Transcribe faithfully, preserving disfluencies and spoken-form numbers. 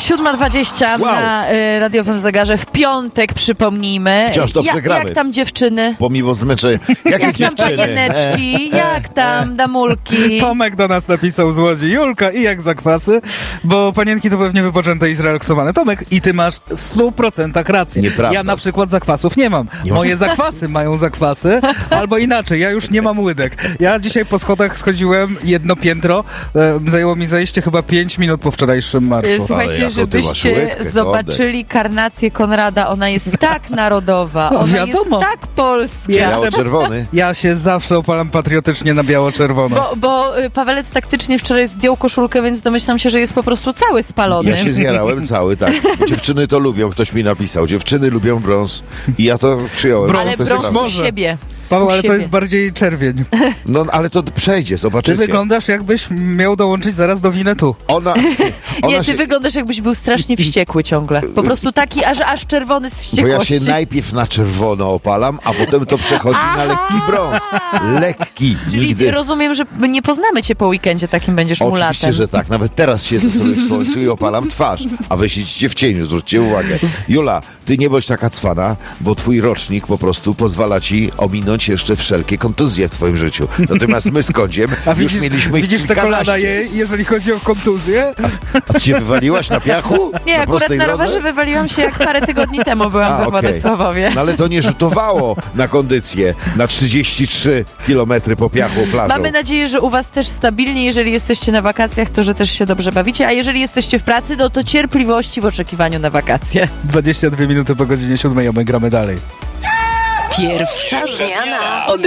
siódma dwadzieścia Wow. na y, radiowym zegarze w piątek, przypomnijmy. Wciąż dobrze ja, gramy. Jak tam dziewczyny? Pomimo zmęczenia. Jakie Jak tam dziewczyny? panieneczki? Jak tam damulki? Tomek do nas napisał z Łodzi. Julka, i jak zakwasy? Bo panienki to pewnie wypoczęte i zrelaksowane. Tomek, i ty masz w stu procentach rację. Nieprawda. Ja na przykład zakwasów nie mam. Nie Moje zakwasy mają zakwasy, albo inaczej, ja już nie mam łydek. Ja dzisiaj po schodach schodziłem jedno piętro. E, zajęło mi zejście chyba pięć minut po wczorajszym marszu. Ale Słuchajcie, jaką ty masz żebyście łydkę, zobaczyli karnację Konrada. Ona jest tak narodowa, No, ona wiadomo. jest tak polska. Ja- Biało-czerwony. Ja się zawsze opalam patriotycznie na biało-czerwono. Bo, bo y, Pawelec taktycznie wczoraj zdjął koszulkę, więc domyślam się, że jest po prostu cały spalony. Ja się zjarałem cały, tak. Dziewczyny to lubią, ktoś mi napisał. Dziewczyny lubią brąz i ja to przyjąłem. Brąz Ale to brąz jest u może. siebie. Paweł, u ale to siebie. jest bardziej czerwień. No, ale to przejdzie, Ty zobaczycie. wyglądasz, jakbyś miał dołączyć zaraz do Winetu. Ona, ona Nie, ty się... wyglądasz, jakbyś był strasznie wściekły ciągle. Po prostu taki aż, aż czerwony z Bo wściekłości. ja się najpierw na czerwono opalam, a potem to przechodzi na lekki brąz. Lekki. Czyli Nigdy. rozumiem, że nie poznamy cię po weekendzie, takim będziesz mulatem. Oczywiście, że tak. Nawet teraz siedzę sobie w słońcu i opalam twarz, a wy siedzicie w cieniu, zwróćcie uwagę. Jula, ty nie bądź taka cwana, bo twój rocznik po prostu pozwala ci ominąć jeszcze wszelkie kontuzje w twoim życiu. Natomiast my z Kądziem A już widzisz, mieliśmy widzisz te kilkanaście. kolana jej, jeżeli chodzi o kontuzję? A ty się wywaliłaś na piachu? Nie, na akurat prostej na drodze? rowerze wywaliłam się, jak parę tygodni temu byłam A, we okej. Władysławowie. No ale to nie rzutowało na kondycję na trzydzieści trzy kilometry po piachu plażą. Mamy nadzieję, że u was też stabilnie, jeżeli jesteście na wakacjach, to że też się dobrze bawicie, a jeżeli jesteście w pracy, no to cierpliwości w oczekiwaniu na wakacje. dwadzieścia dwie minuty po godzinie siódmej, a my gramy dalej. Pierwsza zmiana. Od